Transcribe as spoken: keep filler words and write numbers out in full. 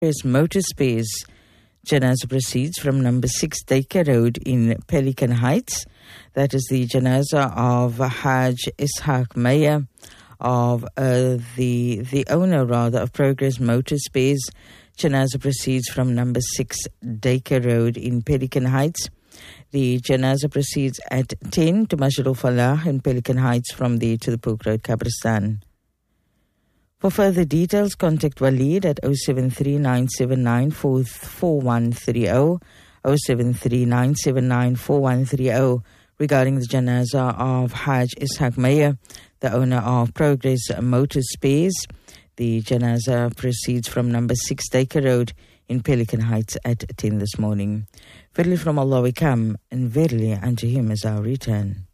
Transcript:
There's Motor Spares. Janazah proceeds from number six Dacre Road in Pelican Heights. That is the janazah of Haj Ishaq Meyer, of uh, the the owner rather of Progress Motor Spares. Janazah proceeds from number six Dacre Road in Pelican Heights. The janazah proceeds at ten to Masjid al-Falah in Pelican Heights, from there to the Pook Road Kabristan. For further details, contact Waleed at oh seven three nine seven nine four one three oh, oh seven three nine seven nine four one three oh, regarding the janazah of Haj Ishaq Meyer, the owner of Progress Motor Spares. The janazah proceeds from number six Dacre Road in Pelican Heights at ten this morning. Verily from Allah we come, and verily unto Him is our return.